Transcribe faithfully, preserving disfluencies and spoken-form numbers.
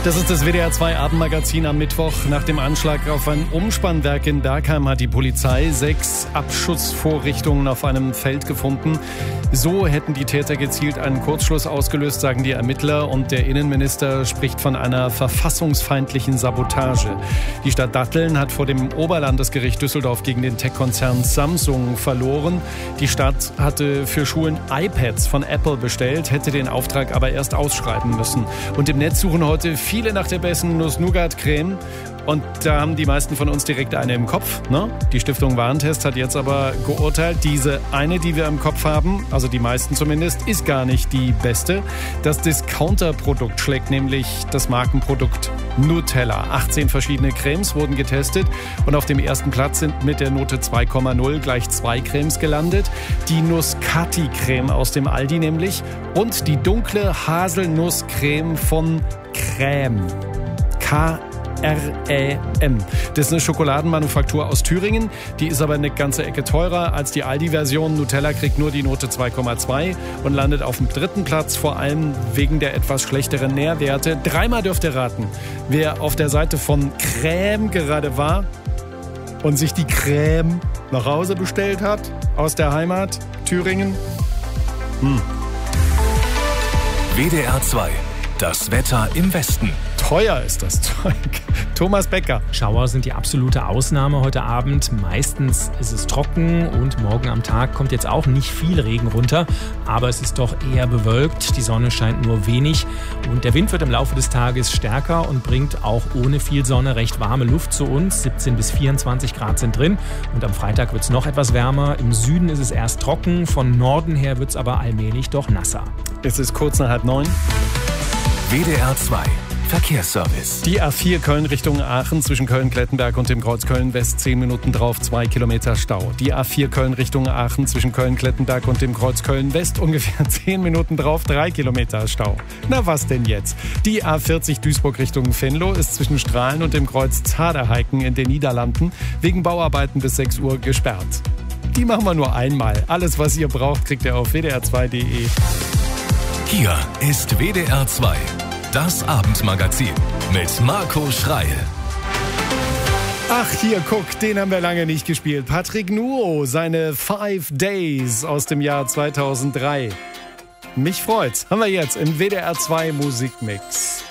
Das ist das W D R zwei Abendmagazin am Mittwoch. Nach dem Anschlag auf ein Umspannwerk in Bergheim hat die Polizei sechs Abschussvorrichtungen auf einem Feld gefunden. So hätten die Täter gezielt einen Kurzschluss ausgelöst, sagen die Ermittler. Und der Innenminister spricht von einer verfassungsfeindlichen Sabotage. Die Stadt Datteln hat vor dem Oberlandesgericht Düsseldorf gegen den Tech-Konzern Samsung verloren. Die Stadt hatte für Schulen iPads von Apple bestellt, hätte den Auftrag aber erst ausschreiben müssen. Und im Netz suchen heute viele nach der besten Nuss-Nougat-Creme. Und da haben die meisten von uns direkt eine im Kopf. Ne? Die Stiftung Warentest hat jetzt aber geurteilt, diese eine, die wir im Kopf haben, also die meisten zumindest, ist gar nicht die beste. Das Discounter-Produkt schlägt nämlich das Markenprodukt Nutella. achtzehn verschiedene Cremes wurden getestet und auf dem ersten Platz sind mit der Note zwei Komma null gleich zwei Cremes gelandet. Die Nuss-Kati-Creme aus dem Aldi nämlich und die dunkle Haselnusscreme von Crème. K R Ä M. Das ist eine Schokoladenmanufaktur aus Thüringen. Die ist aber eine ganze Ecke teurer als die Aldi-Version. Nutella kriegt nur die Note zwei Komma zwei und landet auf dem dritten Platz, vor allem wegen der etwas schlechteren Nährwerte. Dreimal dürft ihr raten, wer auf der Seite von Crème gerade war und sich die Crème nach Hause bestellt hat aus der Heimat Thüringen. Hm. W D R zwei. Das Wetter im Westen. Teuer ist das Zeug. Thomas Becker. Schauer sind die absolute Ausnahme heute Abend. Meistens ist es trocken und morgen am Tag kommt jetzt auch nicht viel Regen runter. Aber es ist doch eher bewölkt. Die Sonne scheint nur wenig. Und der Wind wird im Laufe des Tages stärker und bringt auch ohne viel Sonne recht warme Luft zu uns. siebzehn bis vierundzwanzig Grad sind drin. Und am Freitag wird es noch etwas wärmer. Im Süden ist es erst trocken. Von Norden her wird es aber allmählich doch nasser. Es ist kurz nach halb neun. W D R zwei Verkehrsservice. Die A vier Köln Richtung Aachen zwischen Köln-Klettenberg und dem Kreuz Köln-West zehn Minuten drauf, zwei Kilometer Stau. Die A vier Köln Richtung Aachen zwischen Köln-Klettenberg und dem Kreuz Köln-West ungefähr zehn Minuten drauf, drei Kilometer Stau. Na was denn jetzt? Die A vierzig Duisburg Richtung Venlo ist zwischen Strahlen und dem Kreuz Zaderheiken in den Niederlanden wegen Bauarbeiten bis sechs Uhr gesperrt. Die machen wir nur einmal. Alles, was ihr braucht, kriegt ihr auf w d r zwei punkt d e. Hier ist W D R zwei. Das Abendmagazin mit Marco Schreil. Ach, hier, guck, den haben wir lange nicht gespielt. Patrick Nuo, seine Five Days aus dem Jahr zweitausenddrei. Mich freut's. Haben wir jetzt im W D R zwei Musikmix.